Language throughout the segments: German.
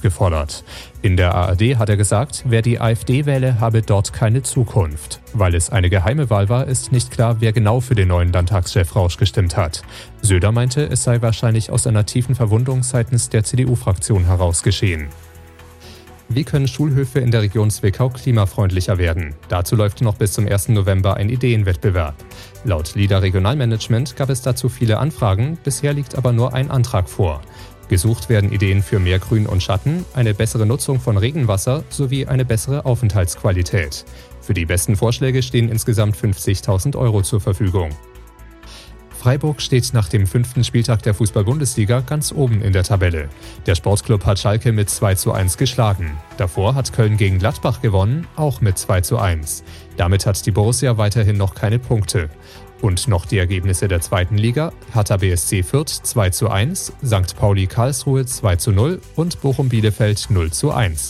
gefordert. In der ARD hat er gesagt, wer die AfD wähle, habe dort keine Zukunft. Weil es eine geheime Wahl war, ist nicht klar, wer genau für den neuen Landtagschef Rausch gestimmt hat. Söder meinte, es sei wahrscheinlich aus einer tiefen Verwundung seitens der CDU-Fraktion heraus geschehen. Wie können Schulhöfe in der Region Zwickau klimafreundlicher werden? Dazu läuft noch bis zum 1. November ein Ideenwettbewerb. Laut LIDA Regionalmanagement gab es dazu viele Anfragen, bisher liegt aber nur ein Antrag vor. Gesucht werden Ideen für mehr Grün und Schatten, eine bessere Nutzung von Regenwasser sowie eine bessere Aufenthaltsqualität. Für die besten Vorschläge stehen insgesamt 50.000 Euro zur Verfügung. Freiburg steht nach dem 5. Spieltag der Fußball-Bundesliga ganz oben in der Tabelle. Der Sportclub hat Schalke mit 2:1 geschlagen. Davor hat Köln gegen Gladbach gewonnen, auch mit 2:1. Damit hat die Borussia weiterhin noch keine Punkte. Und noch die Ergebnisse der 2. Liga: Hertha BSC Fürth 2:1, St. Pauli Karlsruhe 2:0 und Bochum Bielefeld 0:1.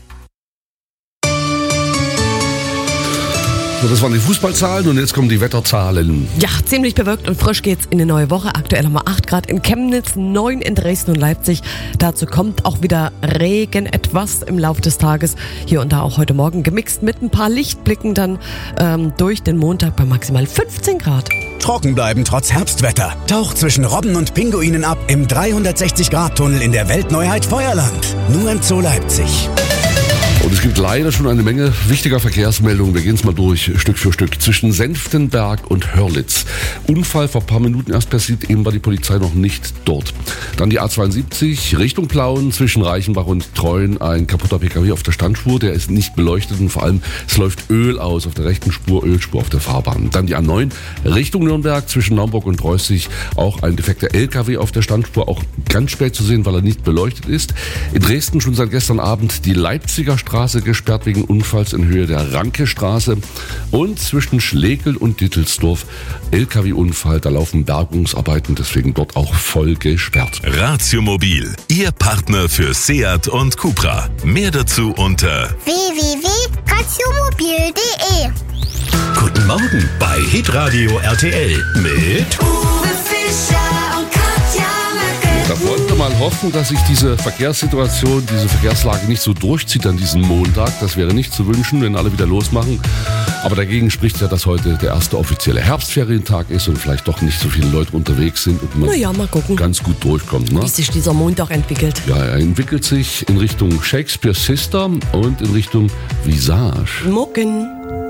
So, das waren die Fußballzahlen und jetzt kommen die Wetterzahlen. Ja, ziemlich bewölkt und frisch geht's in eine neue Woche. Aktuell haben wir 8 Grad in Chemnitz, 9 in Dresden und Leipzig. Dazu kommt auch wieder Regen etwas im Laufe des Tages. Hier und da auch heute Morgen gemixt mit ein paar Lichtblicken dann durch den Montag bei maximal 15 Grad. Trocken bleiben trotz Herbstwetter. Taucht zwischen Robben und Pinguinen ab im 360-Grad-Tunnel in der Weltneuheit Feuerland. Nur im Zoo Leipzig. Und es gibt leider schon eine Menge wichtiger Verkehrsmeldungen. Wir gehen es mal durch, Stück für Stück. Zwischen Senftenberg und Hörlitz. Unfall vor ein paar Minuten erst passiert, eben war die Polizei noch nicht dort. Dann die A72 Richtung Plauen zwischen Reichenbach und Treuen. Ein kaputter PKW auf der Standspur, der ist nicht beleuchtet und vor allem es läuft Öl aus auf der rechten Spur, Ölspur auf der Fahrbahn. Dann die A9 Richtung Nürnberg zwischen Naumburg und Preußig. Auch ein defekter LKW auf der Standspur, auch ganz spät zu sehen, weil er nicht beleuchtet ist. In Dresden schon seit gestern Abend die Leipziger Straße gesperrt wegen Unfalls in Höhe der Ranke-Straße. Und zwischen Schlegel und Dittelsdorf LKW-Unfall, da laufen Bergungsarbeiten, deswegen dort auch voll gesperrt. Ratiomobil, Ihr Partner für Seat und Cupra. Mehr dazu unter www.ratiomobil.de. Guten Morgen bei Hitradio RTL mit Uwe Fischer und Katja Möcke. Da wollen wir mal hoffen, dass sich diese Verkehrssituation, diese Verkehrslage nicht so durchzieht an diesem Montag. Das wäre nicht zu wünschen, wenn alle wieder losmachen. Aber dagegen spricht ja, dass heute der erste offizielle Herbstferientag ist und vielleicht doch nicht so viele Leute unterwegs sind und man Naja, mal gucken, ganz gut durchkommt. Ne? wie sich dieser Montag entwickelt. Ja, er entwickelt sich in Richtung Shakespeare Sister und in Richtung Visage. Mucken.